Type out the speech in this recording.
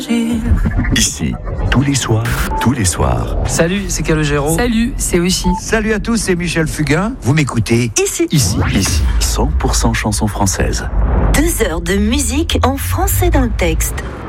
Ici, tous les soirs. Salut, c'est Calogero. Salut, c'est Oshi. Salut à tous, c'est Michel Fugain. Vous m'écoutez Ici, 100% chansons françaises. 2 heures de musique en français dans le texte.